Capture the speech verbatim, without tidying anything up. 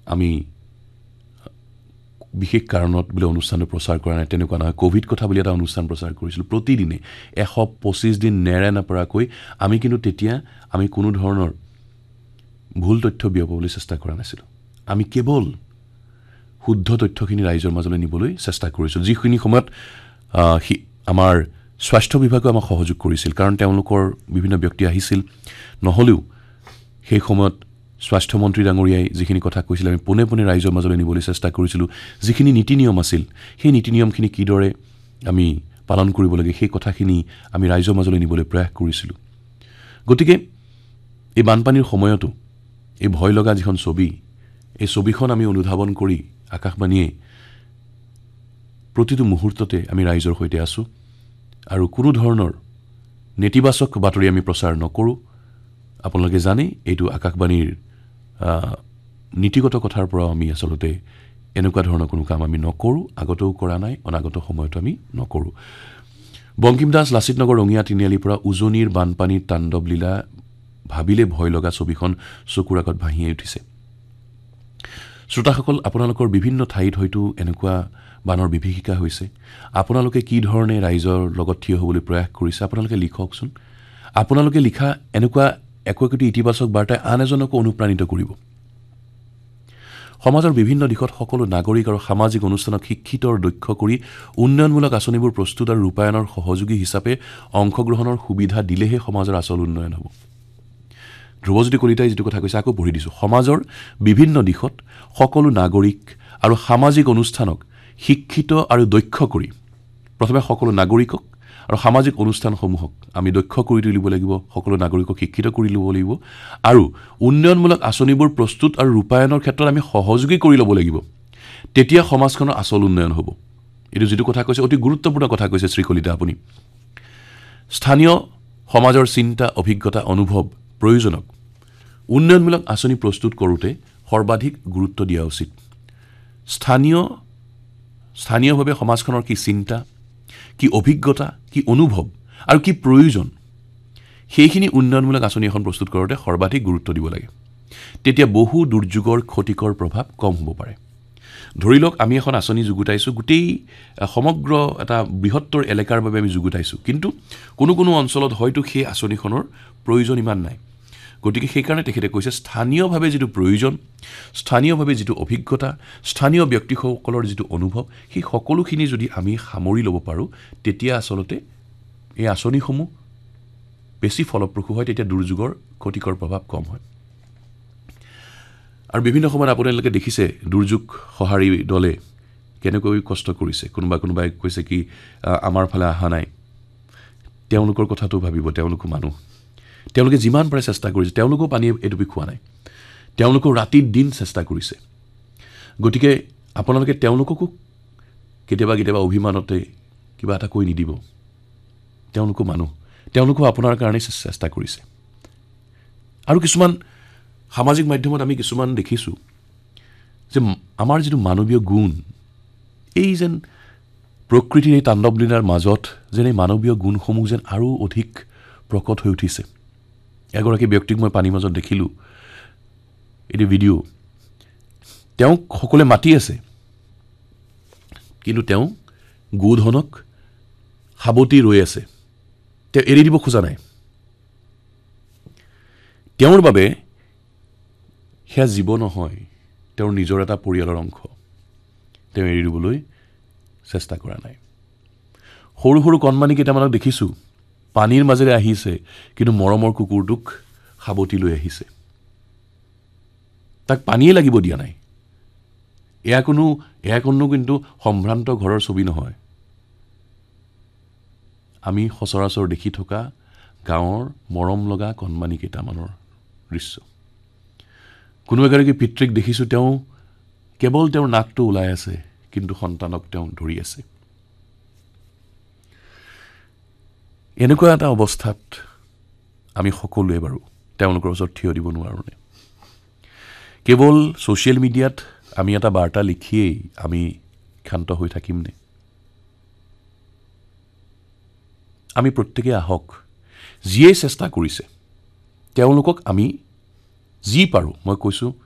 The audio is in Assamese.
আমি বিশেষ কাৰণত বোলে অনুষ্ঠানটো প্ৰচাৰ কৰা নাই তেনেকুৱা নহয় কোভিড কথা বুলি এটা অনুষ্ঠান প্ৰচাৰ কৰিছিলোঁ প্ৰতিদিনে এশ পঁচিছ দিন নেৰে নপৰাকৈ আমি কিন্তু তেতিয়া আমি কোনো ধৰণৰ ভুল তথ্য বিয়পাবলৈ চেষ্টা কৰা নাছিলোঁ আমি কেৱল শুদ্ধ তথ্যখিনি ৰাইজৰ মাজলৈ নিবলৈ চেষ্টা কৰিছিলোঁ যিখিনি সময়ত আমাৰ স্বাস্থ্য বিভাগে আমাক সহযোগ কৰিছিল কাৰণ তেওঁলোকৰ বিভিন্ন ব্যক্তি আহিছিল নহলেও সেই সময়ত স্বাস্থ্য মন্ত্ৰী ডাঙৰীয়াই যিখিনি কথা কৈছিল আমি পুনে পুনে ৰাইজৰ মাজলৈ নিবলৈ চেষ্টা কৰিছিলোঁ যিখিনি নীতি নিয়ম আছিল সেই নীতি নিয়মখিনি কিদৰে আমি পালন কৰিব লাগে সেই কথাখিনি আমি ৰাইজৰ মাজলৈ নিবলৈ প্ৰয়াস কৰিছিলোঁ গতিকে এই বানপানীৰ সময়তো এই ভয় লগা যিখন ছবি এই ছবিখন আমি অনুধাৱন কৰি আকাশবাণীয়ে প্ৰতিটো মুহূৰ্ততে আমি ৰাইজৰ সৈতে আছো আৰু কোনো ধৰণৰ নেতিবাচক বাতৰি আমি প্ৰচাৰ নকৰোঁ আপোনালোকে জানে এইটো আকাশবাণীৰ নীতিগত কথাৰ পৰা আমি আসলতে এনেকুৱা ধৰণৰ কোনো কাম আমি নকৰোঁ আগতেও কৰা নাই অনাগত সময়তো আমি নকৰোঁ বংকিম দাস লাচিত নগৰ ৰঙিয়া তিনিআলিৰ পৰা উজনিৰ বানপানীৰ তাণ্ডৱ লীলা ভাবিলে ভয় লগা ছবিখন চকুৰ আগত ভাহি উঠিছে শ্ৰোতাসকল আপোনালোকৰ বিভিন্ন ঠাইত হয়তো এনেকুৱা বানৰ বিভীষিকা হৈছে আপোনালোকে কি ধৰণে ৰাইজৰ লগত থিয় হ'বলৈ প্ৰয়াস কৰিছে আপোনালোকে লিখকচোন আপোনালোকে লিখা এনেকুৱা একো একোটি ইতিবাচক বাৰ্তাই আন এজনকো অনুপ্ৰাণিত কৰিব সমাজৰ বিভিন্ন দিশত সকলো নাগৰিক আৰু সামাজিক অনুষ্ঠানক শিক্ষিত আৰু দক্ষ কৰি উন্নয়নমূলক আঁচনিবোৰ প্ৰস্তুত আৰু ৰূপায়ণৰ সহযোগী হিচাপে অংশগ্ৰহণৰ সুবিধা দিলেহে সমাজৰ আচল উন্নয়ন হ'ব ধ্ৰুৱজ্যোতি কলিতাই যেটো কথা কৈছে আকৌ পঢ়ি দিছো সমাজৰ বিভিন্ন দিশত সকলো নাগৰিক আৰু সামাজিক অনুষ্ঠানক শিক্ষিত আৰু দক্ষ কৰি প্ৰথমে সকলো নাগৰিকক আৰু সামাজিক অনুষ্ঠানসমূহক আমি দক্ষ কৰি তুলিব লাগিব সকলো নাগৰিকক শিক্ষিত কৰি ল'ব লাগিব আৰু উন্নয়নমূলক আঁচনিবোৰ প্ৰস্তুত আৰু ৰূপায়ণৰ ক্ষেত্ৰত আমি সহযোগী কৰি ল'ব লাগিব তেতিয়া সমাজখনৰ আচল উন্নয়ন হ'ব এটো যেটো কথা কৈছে অতি গুৰুত্বপূৰ্ণ কথা কৈছে শ্ৰী কলিতা আপুনি স্থানীয় সমাজৰ চিন্তা অভিজ্ঞতা অনুভৱ প্ৰয়োজনক উন্নয়নমূলক আঁচনি প্ৰস্তুত কৰোতে সৰ্বাধিক গুৰুত্ব দিয়া উচিত স্থানীয় স্থানীয়ভাৱে সমাজখনৰ কি চিন্তা কি অভিজ্ঞতা কি অনুভৱ আৰু কি প্ৰয়োজন সেইখিনি উন্নয়নমূলক আঁচনি এখন প্ৰস্তুত কৰোতে সৰ্বাধিক গুৰুত্ব দিব লাগে তেতিয়া বহু দুৰ্যোগৰ ক্ষতিকৰ প্ৰভাৱ কম হ'ব পাৰে ধৰি লওক আমি এখন আঁচনি যুগুতাইছো গোটেই সমগ্ৰ এটা বৃহত্তৰ এলেকাৰ বাবে আমি যুগুতাইছো কিন্তু কোনো কোনো অঞ্চলত হয়তো সেই আঁচনিখনৰ প্ৰয়োজন ইমান নাই গতিকে সেই কাৰণে তেখেতে কৈছে স্থানীয়ভাৱে যেটো প্ৰয়োজন স্থানীয়ভাৱে যেটো অভিজ্ঞতা স্থানীয় ব্যক্তিসকলৰ যেটো অনুভৱ সেই সকলোখিনি যদি আমি সামৰি ল'ব পাৰো তেতিয়া আসলতে এই আঁচনিসমূহ বেছি ফলপ্ৰসূ হয় তেতিয়া দুৰ্যোগৰ ক্ষতিকৰ প্ৰভাৱ কম হয় আৰু বিভিন্ন সময়ত আপোনালোকে দেখিছে দুৰ্যোগ সহাৰি দলে কেনেকৈ কষ্ট কৰিছে কোনোবা কোনোবাই কৈছে কি আমাৰ ফালে আহা নাই তেওঁলোকৰ কথাটো ভাবিব তেওঁলোকো মানুহ তেওঁলোকে যিমান পাৰে চেষ্টা কৰিছে তেওঁলোকো পানী এটুপি খোৱা নাই তেওঁলোকো ৰাতি দিন চেষ্টা কৰিছে গতিকে আপোনালোকে তেওঁলোককো কেতিয়াবা কেতিয়াবা অভিমানতে কিবা এটা কৈ নিদিব তেওঁলোকো মানুহ তেওঁলোকো আপোনাৰ কাৰণে চেষ্টা কৰিছে আৰু কিছুমান সামাজিক মাধ্যমত আমি কিছুমান দেখিছো যে আমাৰ যেটো মানৱীয় গুণ এই যেন প্ৰকৃতিৰ এই তাণ্ডৱ লীলাৰ মাজত যেন এই মানৱীয় গুণসমূহ যেন আৰু অধিক প্ৰকট হৈ উঠিছে এগৰাকী ব্যক্তিক মই পানী মাজত দেখিলো এটি ভিডিঅ তেওঁ সকলে মাতি আছে কিন্তু তেওঁ গোধনক হাবতি ৰৈ আছে তেওঁ এৰি দিব খোজা নাই তেওঁৰ বাবে হেয়া জীৱ নহয় তেওঁৰ নিজৰ এটা পৰিয়ালৰ অংশ তেওঁ এৰি দিবলৈ চেষ্টা কৰা নাই সৰু সৰু কণমানি কেইটামানক দেখিছো পানীৰ মাজেৰে আহিছে কিন্তু মৰমৰ কুকুৰটোক হাবতি লৈ আহিছে তাক পানীয়ে লাগিব দিয়া নাই এয়া কোনো এয়া কোনো কিন্তু সম্ভ্ৰান্ত ঘৰৰ ছবি নহয় আমি সচৰাচৰ দেখি থকা গাঁৱৰ মৰম লগা কণমানি কেইটামানৰ দৃশ্য কোনো এগৰাকী পিতৃক দেখিছো তেওঁ কেৱল তেওঁৰ নাকটো ওলাই আছে কিন্তু সন্তানক তেওঁ ধৰি আছে এনেকুৱা এটা অৱস্থাত আমি সকলোৱে বাৰু তেওঁলোকৰ ওচৰত থিয় দিব নোৱাৰোনে কেৱল সোশ্যাল মিডিয়াত আমি এটা বাৰ্তা লিখিয়েই আমি ক্ষান্ত হৈ থাকিমনে আমি প্ৰত্যেককে আহক যিয়ে চেষ্টা কৰিছে তেওঁলোকক আমি যি পাৰো মই কৈছো